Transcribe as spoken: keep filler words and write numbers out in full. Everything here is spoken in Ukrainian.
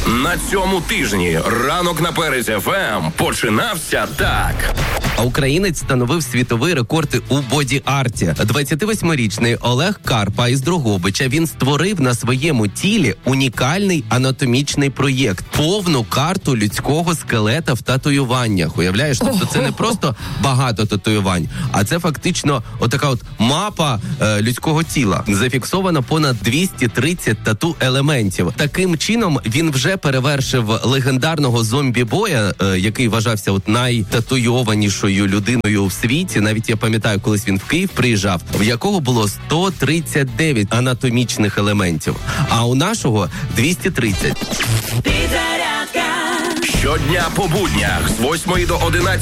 На цьому тижні ранок на Перець еф ем починався так. А українець встановив світовий рекорд у боді-арті. двадцятивосьмирічний Олег Карпа із Дрогобича, він створив на своєму тілі унікальний анатомічний проєкт. Повну карту людського скелета в татуюваннях. Уявляєш? Тобто це не просто багато татуювань, а це фактично отака от мапа е, людського тіла. Зафіксовано понад двісті тридцять тату-елементів. Таким чином він вже перевершив легендарного зомбі-боя, е, який вважався от найтатуйованішою людиною в світі. Навіть я пам'ятаю, колись він в Київ приїжджав, в якого було сто тридцять дев'ять анатомічних елементів. А у нашого двісті тридцять. Щодня по буднях з восьмої до одинадцятої